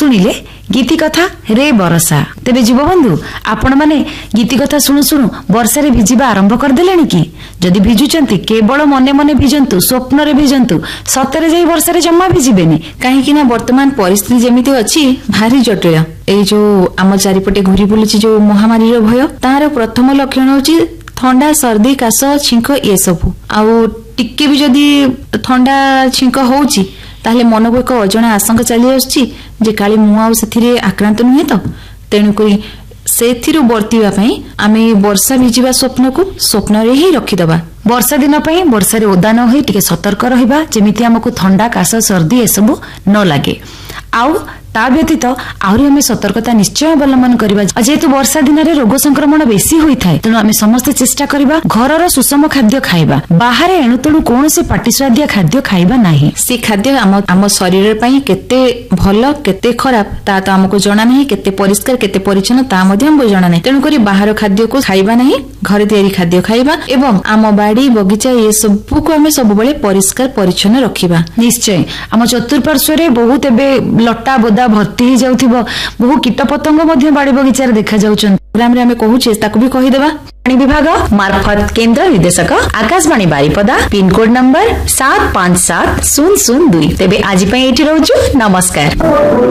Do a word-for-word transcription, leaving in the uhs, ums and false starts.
शुणिले गीति कथा रे बरसा। तेबे जीवबंधु आपण माने गीति कथा शुणु शुणु वर्षा भिजिबा आरंभ करदेले कि जदि भिजुचंती केवल मने मने भिजंतु, स्वप्न रे भिजंतु, सतरे जाई वर्षा रे जम्मा भिजिबेनी। काहेकि ना वर्तमान परिस्थिति जेमिति अछि भारी जटिल। ए जो आम चारिपटे घुरी बुलुची जो महामारी रो भय, तार प्रथम लक्षण होची थंडा, सर्दी, काश, छिंक ये सब। आउ टिके भी जदि थंडा छिंक होउची ताहले मनको एक अजଣା आशंका चली आछि जे काली मु आ सेथिरे आक्रांत नुहे तो। तेणु करी सेथिरु बर्तिबा पई आमे वर्षा भिजिबा स्वप्न को स्वप्न रे ही रखिदबा। वर्षा दिन पई वर्षा रे ओदा न होई टिके सतर्क रहिबा, जेमिति हमकु थंडा, काश, सर्दी ए सब न लागे। आउ ता व्यतीत आहरी आमे सतर्कता निश्चय अवलंबन करबा। जेहेतु वर्षा दिन रे रोग संक्रमण बेसी होई थाए, तेणु आमे समस्त चेष्टा करबा घरर सुषम खाद्य खाइबा। बाहरे एणु तेणु कोनोसी पाटिस्वादिया खाद्य खाइबा नाही। से खाद्य आम आम शरीर पई केते भल केते खराब ता तो हमको जणा नाही, केते परिष्कार केते परिच्छन्न ता मध्ये हमको जणा नाही। तेणु करी बाहर खाद्य को खाइबा नाही, घरे तयारी खाद्य खाइबा एवं आम बाड़ी बगीचा ये सब को आमे सब बेले परिष्कार परिच्छन्न रखिबा। निश्चय आम चतुर्पार्श्व रे बहुत एबे लटा बोदा भर्ती ही जाउथिबो, बहु कीट पतंग मध्ये बाड़ी बगीचा रे देखा जाउछन। प्रोग्राम रे हमें कहूचे ताकू भी कहि देबा। पानी विभाग मार्फत केंद्र निर्देशक Akashvani Baripada, pin code number सात पांच सात शून्य शून्य दुई। तेबे आज पई एठी रहउछु। नमस्कार।